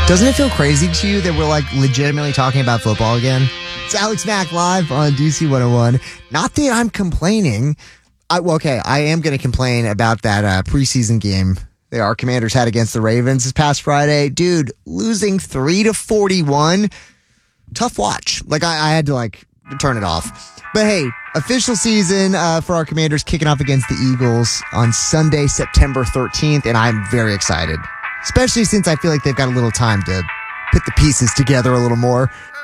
Doesn't it feel crazy to you that we're like legitimately talking about football again? It's Alex Mack live on DC 101. Not that I'm complaining. I am going to complain about that preseason game that our Commanders had against the Ravens this past Friday. Dude, losing 3-41. Tough watch. I had to turn it off. But hey, official season for our Commanders kicking off against the Eagles on Sunday, September 13th, and I'm very excited. Especially since I feel like they've got a little time to put the pieces together a little more.